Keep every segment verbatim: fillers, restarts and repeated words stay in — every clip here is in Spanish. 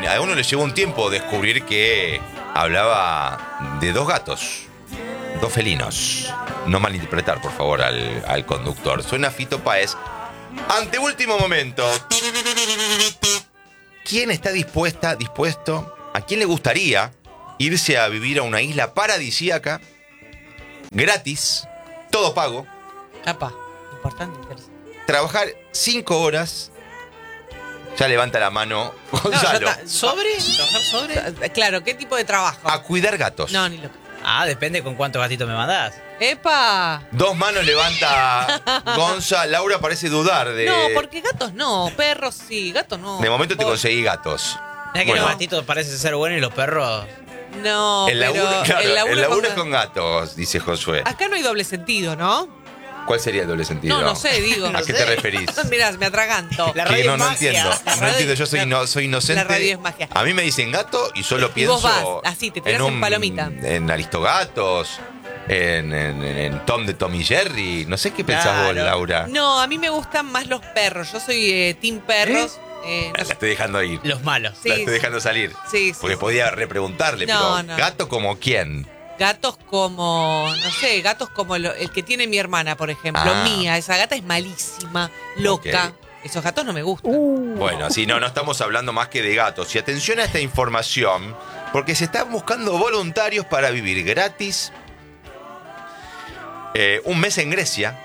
a uno le llevó un tiempo descubrir que hablaba de dos gatos, dos felinos. No malinterpretar, por favor, al, al conductor. Suena Fito Páez. Ante último momento. ¿Quién está dispuesta, dispuesto, a quién le gustaría irse a vivir a una isla paradisíaca, gratis, todo pago? Apa, importante, interesante. Trabajar cinco horas. Ya levanta la mano Gonzalo. No, ta- ¿Sobre? ¿Trabajar sobre? Claro, ¿qué tipo de trabajo? A cuidar gatos. No, ni loco. Ah, depende con cuántos gatitos me mandás. ¡Epa! Dos manos levanta Gonza. Laura parece dudar de... No, porque gatos no, perros sí, gatos no. De momento te Por- conseguí gatos. Es que Bueno. los gatitos parecen ser buenos y los perros... No, El laburo, pero claro, el laburo, el laburo con- es con gatos, dice Josué. Acá no hay doble sentido, ¿no? ¿Cuál sería el doble sentido? No, no sé, digo. ¿A no qué sé. te referís? Mirá, me atraganto. La Que radio no, es no magia. entiendo. La No radio- entiendo, yo soy, la- no, soy inocente. la radio es magia. A mí me dicen gato y solo Y pienso vos vas, así, te tirás en palomita. En Aristogatos, en, en, en Tom de Tom y Jerry. No sé qué pensás vos, Claro. Laura. No, a mí me gustan más los perros. Yo soy eh, team perros. Eh, no La sé. estoy dejando ir. Los malos. Sí, La estoy sí. dejando salir. Sí, sí, Porque sí. podía repreguntarle, No, pero no. ¿gato como quién? Gatos como, no sé, gatos como lo- el que tiene mi hermana, por ejemplo. Ah. Mía, esa gata es malísima, loca. Ok. Esos gatos no me gustan. Bueno, sí, no, no estamos hablando más que de gatos. Y atención a esta información, porque se están buscando voluntarios para vivir gratis eh, un mes en Grecia.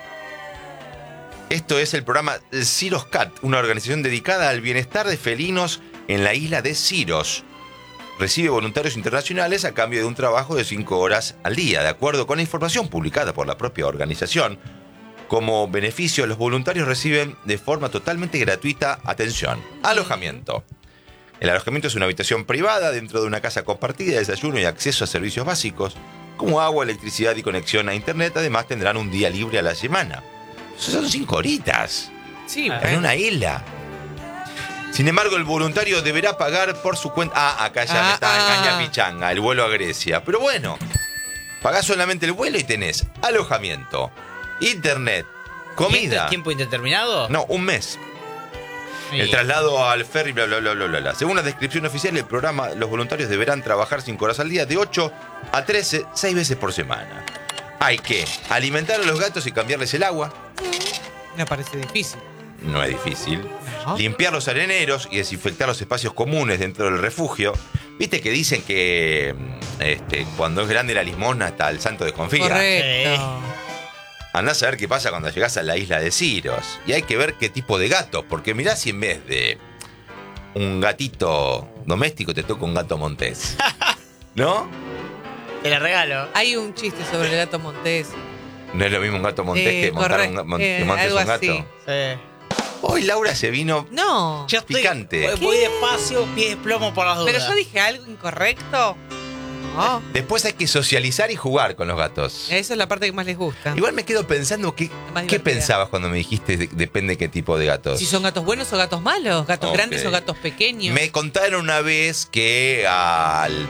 Esto es el programa Siros Cat, una organización dedicada al bienestar de felinos en la isla de Siros. Recibe voluntarios internacionales a cambio de un trabajo de cinco horas al día. De acuerdo con la información publicada por la propia organización, como beneficio, los voluntarios reciben de forma totalmente gratuita, atención, alojamiento. El alojamiento es una habitación privada dentro de una casa compartida, desayuno y acceso a servicios básicos, como agua, electricidad y conexión a internet. Además, tendrán un día libre a la semana. Eso son cinco horitas Sí, en bueno. una isla. Sin embargo, el voluntario deberá pagar por su cuenta. Ah, acá ya me Ah, está ah. engaña pichanga, el vuelo a Grecia. Pero bueno, pagás solamente el vuelo y tenés alojamiento, internet, ¿Y comida. esto es tiempo indeterminado? No, un mes. Y- El traslado al ferry, bla, bla, bla, bla, bla, bla. Según la descripción oficial del programa, los voluntarios deberán trabajar cinco horas al día, de ocho a trece, seis veces por semana. Hay que alimentar a los gatos y cambiarles el agua. Me parece difícil. No es difícil. No. Limpiar los areneros y desinfectar los espacios comunes dentro del refugio. Viste que dicen que mm, este, cuando es grande la limosna hasta el santo desconfía. Correcto. Andás a ver qué pasa cuando llegás a la isla de Siros. Y hay que ver qué tipo de gato. Porque mirá si en vez de un gatito doméstico te toca un gato montés. ¿No? Te la regalo. Hay un chiste sobre el gato montés. No es lo mismo un gato montés Eh, que montar un, correcto. ga- mon- Eh, que montes algo un gato. así. Sí. Hoy Laura se vino No. Yo estoy, Picante. Voy, voy despacio, pie de plomo por las dudas. Pero yo dije algo incorrecto. No. Después hay que socializar y jugar con los gatos. Esa es la parte que más les gusta. Igual me quedo pensando, ¿qué, más ¿qué divertida. pensabas cuando me dijiste de- depende qué tipo de gatos? Si son gatos buenos o gatos malos, gatos Ok. grandes o gatos pequeños. Me contaron una vez que al...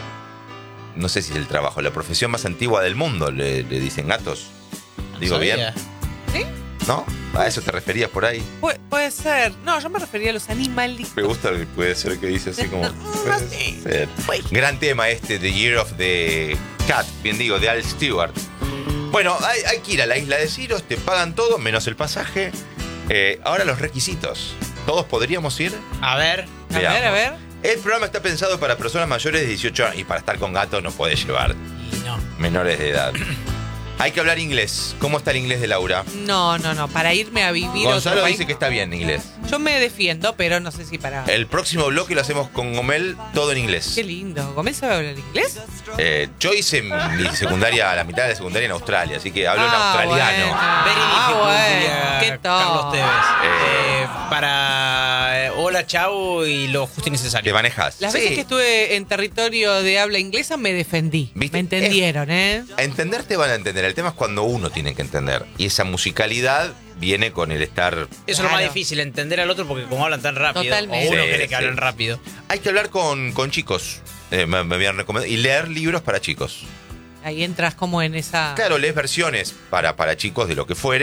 No sé si es el trabajo, la profesión más antigua del mundo le, le dicen gatos. Digo Sabía. bien, ¿Sí? ¿no? ¿A eso te referías por ahí? Pu- puede ser. No, yo me refería a los animalitos. Me gusta que puede ser que dice así como... No sé. ser. Gran tema este, The Year of the Cat, bien digo, de Al Stewart. Bueno, hay, hay que ir a la isla de Siros, te pagan todo, menos el pasaje. Eh, ahora los requisitos. ¿Todos podríamos ir? A ver. A ver, a ver. El programa está pensado para personas mayores de dieciocho años y para estar con gatos no puedes llevar Y no. menores de edad. Hay que hablar inglés. ¿Cómo está el inglés de Laura? No, no, no. Para irme a vivir a otro Gonzalo país. dice que está bien inglés. Yo me defiendo, pero no sé si para. El próximo bloque lo hacemos con Gomel, todo en inglés. Qué lindo. ¿Gómez sabe hablar inglés? Eh, yo hice mi secundaria, la mitad de la secundaria en Australia, así que hablo en Ah, australiano. bueno. Very Ah, difficult, bueno. diría Qué Carlos todo. Tevez. Eh. Eh, para eh, hola, chau y lo justo y Te necesario. manejas. Las Sí. veces que estuve en territorio de habla inglesa me defendí. ¿Viste? Me entendieron, ¿eh? A entender te van a entender. El tema es cuando uno tiene que entender. Y esa musicalidad viene con el estar... Eso es lo Claro. más difícil, entender al otro porque como hablan tan rápido, Totalmente. o uno Sí, quiere sí. que hablen rápido. Hay que hablar con, con chicos. Eh, me, me habían recomendado. Y leer libros para chicos. Ahí entras como en esa. Claro, lees versiones para, para chicos de lo que fuere.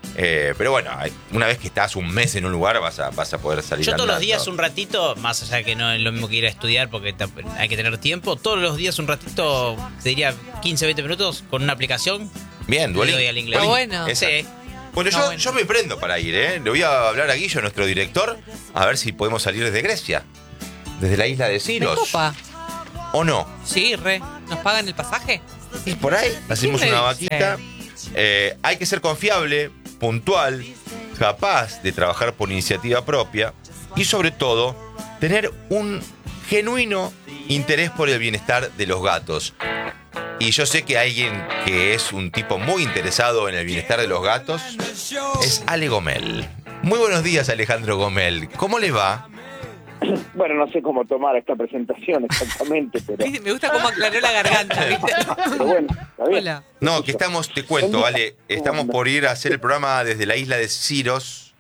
Eh, pero bueno, una vez que estás un mes en un lugar vas a, vas a poder salir Yo todos los andando. días un ratito, más allá que no es lo mismo que ir a estudiar porque hay que tener tiempo, todos los días un ratito, te diría quince, veinte minutos con una aplicación. Bien, Le Duolingo. doy al inglés. Está bueno. Exacto. Sí. Bueno, No, yo, bueno. yo me prendo para ir, ¿eh? Le voy a hablar a Guillo, nuestro director, a ver si podemos salir desde Grecia. Desde la isla de ¿Me Siros. copa? ¿O no? Sí, re. ¿Nos pagan el pasaje? Y por ahí hacemos ¿Quién me una dice? vaquita. Eh, hay que ser confiable, puntual, capaz de trabajar por iniciativa propia y sobre todo tener un genuino interés por el bienestar de los gatos. Y yo sé que alguien que es un tipo muy interesado en el bienestar de los gatos es Ale Gomel. Muy buenos días, Alejandro Gomel. ¿Cómo le va? Bueno, no sé cómo tomar esta presentación exactamente, pero, Me gusta cómo aclaró la garganta, ¿viste? pero bueno, está bien. Hola. No, que estamos, te cuento, vale, estamos por ir a hacer el programa desde la isla de Siros.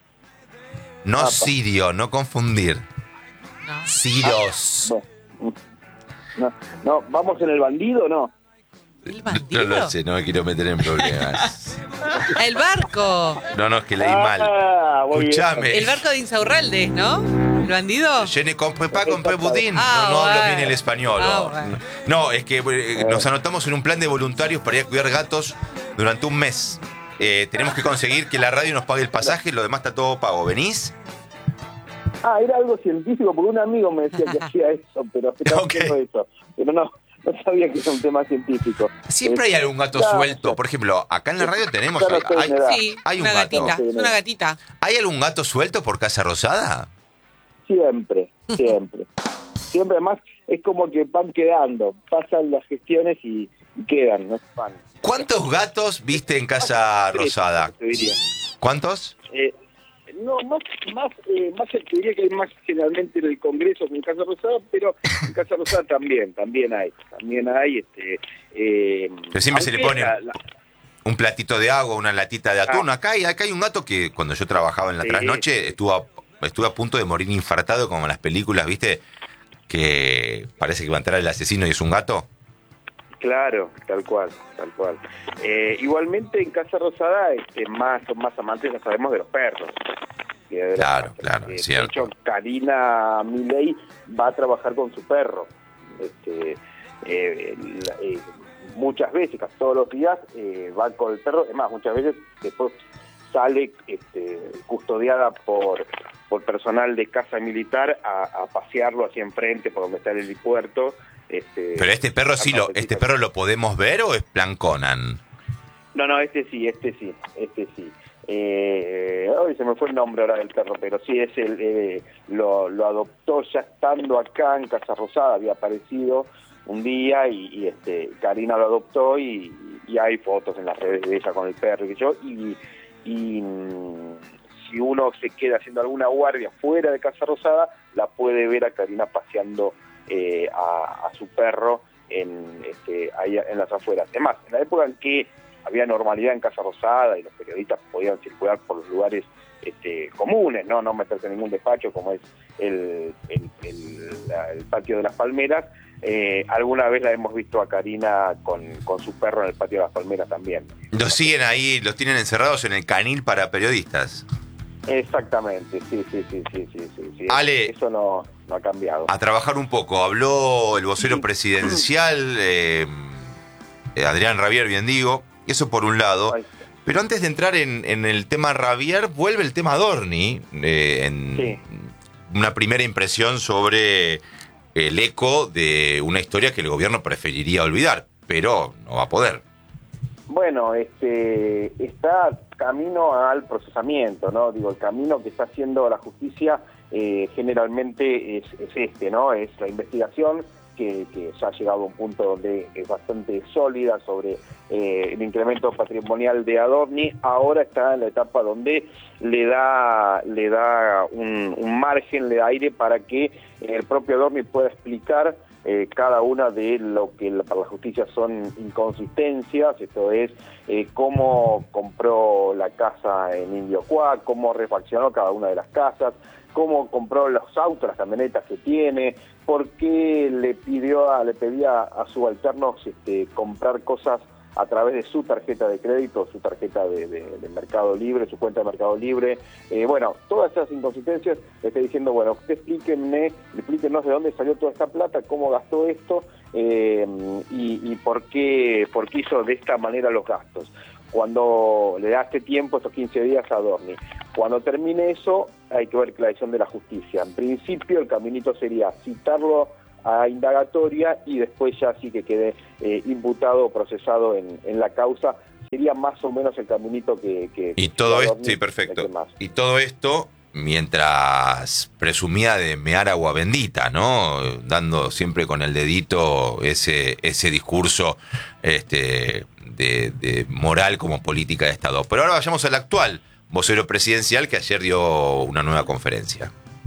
No Apa. Sirio, no confundir. No. Siros. Bueno, no, no, ¿vamos en el bandido o no? ¿El No bandido? lo sé, no me quiero meter en problemas. Ah, el barco. No, no, es que leí mal. Ah, muy bien. Escuchame. El barco de Insaurralde, ¿no? ¿El bandido? Je ne comprends pas compré budín. Ah, no no hablo bueno. bien el español. Ah, o- bueno. No, es que eh, nos anotamos en un plan de voluntarios para ir a cuidar gatos durante un mes. Eh, tenemos que conseguir que la radio nos pague el pasaje, lo demás está todo pago. ¿Venís? Ah, era algo científico, porque un amigo me decía que hacía eso, pero estaba Ok. haciendo eso. Pero no, no sabía que era un tema científico. Siempre hay Eh, algún gato ya, suelto. ya. Por ejemplo, acá en la radio tenemos. Ya no Hay, estoy en hay- edad. Sí, hay un una gato. gatita. Es una gatita. ¿hay algún gato suelto por Casa Rosada? Siempre, siempre. Siempre, además, es como que van quedando, pasan las gestiones y, y quedan, no van. ¿Cuántos gatos viste en Casa Rosada? Te diría. ¿Cuántos? Eh, no, más, más, eh, más te diría que hay más generalmente en el Congreso que en Casa Rosada, pero en Casa Rosada también, también hay, también hay, este, eh, Pero siempre se le aunque pone la- la- un platito de agua, una latita de atún. Acá hay, acá hay un gato que cuando yo trabajaba en la Sí. trasnoche estuvo a, estuve a punto de morir infartado como en las películas, ¿viste? Que parece que va a entrar el asesino y es un gato. Claro, tal cual, tal cual. Eh, igualmente en Casa Rosada, este, más son más amantes, ya sabemos, de los perros. que de los Claro, gatos. claro, Eh, es de cierto. hecho, Karina Milei va a trabajar con su perro. Este, eh, la- eh, muchas veces, casi todos los días, eh, va con el perro. Es más, muchas veces después sale este, custodiada por, por personal de casa militar a, a pasearlo hacia enfrente por donde está el helipuerto. Este, Pero este perro sí lo, este perro lo podemos ver o es plan Conan. No, no, este sí, este sí, este sí. Eh, ay, se me fue el nombre ahora del perro, pero sí, es el, eh, lo, lo adoptó ya estando acá en Casa Rosada, había aparecido un día y, y este Karina lo adoptó y, y hay fotos en las redes de ella con el perro y que yo, y, y mm, si uno se queda haciendo alguna guardia fuera de Casa Rosada, la puede ver a Karina paseando eh, a, a su perro en, este, ahí en las afueras. Además, en la época en que había normalidad en Casa Rosada y los periodistas podían circular por los lugares este, comunes, no no meterse en ningún despacho como es el, el, el, la- el patio de las Palmeras, eh, alguna vez la hemos visto a Karina con, con su perro en el patio de las Palmeras también. Los siguen ahí, los tienen encerrados en el canil para periodistas. Exactamente, sí, sí, sí, sí, sí, sí, sí. Ale. Eso no, no ha cambiado. A trabajar un poco. Habló el vocero presidencial, eh, eh, Adrián Rabier, bien digo. Eso por un lado. Ay, Pero antes de entrar en, en el tema Rabier, vuelve el tema Dorni. eh, en Sí. una primera impresión sobre el eco de una historia que el gobierno preferiría olvidar, pero no va a poder. Bueno, este, está camino al procesamiento, ¿no? Digo, el camino que está haciendo la justicia eh, generalmente es, es este, ¿no? Es la investigación que, que ya ha llegado a un punto donde es bastante sólida sobre eh, el incremento patrimonial de Adorni. Ahora está en la etapa donde le da, le da un, un margen, le da aire para que el propio Adorni pueda explicar Eh, cada una de lo que la- para la justicia son inconsistencias, esto es eh, cómo compró la casa en Indiocuá, cómo refaccionó cada una de las casas, cómo compró los autos, las camionetas que tiene, por qué le pidió a, le pedía a subalternos este, comprar cosas a través de su tarjeta de crédito, su tarjeta de, de, de Mercado Libre, su cuenta de Mercado Libre. Eh, bueno, todas esas inconsistencias, le estoy diciendo, bueno, usted explíquenme, explíquenos de dónde salió toda esta plata, cómo gastó esto eh, y, y por qué, por qué hizo de esta manera los gastos. Cuando le da este tiempo, estos quince días a Dorni. Cuando termine eso, hay que ver la decisión de la justicia. En principio, el caminito sería citarlo a indagatoria y después ya sí que quede eh, imputado o procesado en, en la causa. Sería más o menos el caminito que... que y todo que esto, Dorni, sí, perfecto. Y todo esto mientras presumía de mear agua bendita, ¿no? Dando siempre con el dedito ese, ese discurso este, de, de moral como política de Estado. Pero ahora vayamos al actual vocero presidencial que ayer dio una nueva conferencia.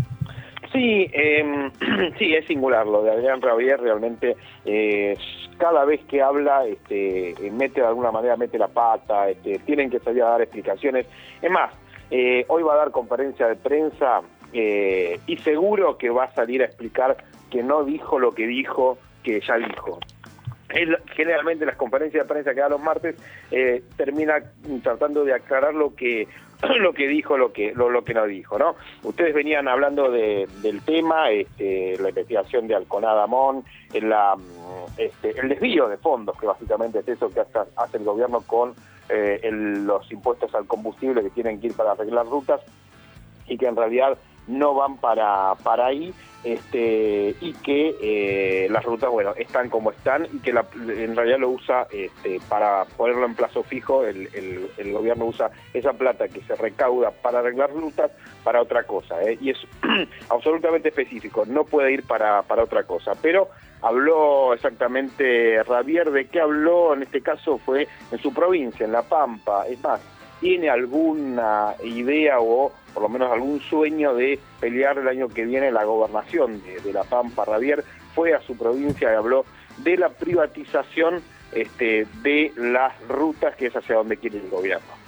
Sí, eh, sí, es singular lo de Adrián Rabier, realmente eh, cada vez que habla este, mete de alguna manera, mete la pata, este, tienen que salir a dar explicaciones. Es más, eh, hoy va a dar conferencia de prensa eh, y seguro que va a salir a explicar que no dijo lo que dijo, que ya dijo. Él, generalmente las conferencias de prensa que da los martes eh, termina tratando de aclarar lo que lo que dijo, lo que lo, lo que no dijo, ¿no? Ustedes venían hablando de, del tema, este, la investigación de Alconada Mon, la, este, el desvío de fondos, que básicamente es eso que hace, hace el gobierno con eh, el, los impuestos al combustible que tienen que ir para arreglar rutas y que en realidad no van para, para ahí, este, y que eh, las rutas, bueno, están como están y que la, en realidad lo usa este, para ponerlo en plazo fijo, el, el, el gobierno usa esa plata que se recauda para arreglar rutas para otra cosa, ¿eh? Y es absolutamente específico, no puede ir para, para otra cosa, pero habló exactamente Rabier, ¿de qué habló? En este caso fue en su provincia, en La Pampa, es más, ¿tiene alguna idea o por lo menos algún sueño de pelear el año que viene la gobernación de, de La Pampa? Rabier fue a su provincia y habló de la privatización este, de las rutas, que es hacia donde quiere el gobierno.